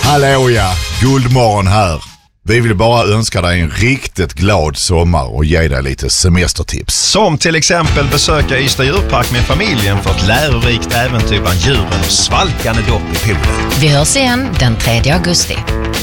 Hallå ja, Guldmorgon här. Vi vill bara önska dig en riktigt glad sommar och ge dig lite semestertips. Som till exempel besöka Ystad djurpark med familjen för ett lärorikt äventyr bland djuren och svalkande dopp i poolen. Vi hörs igen den 3 augusti.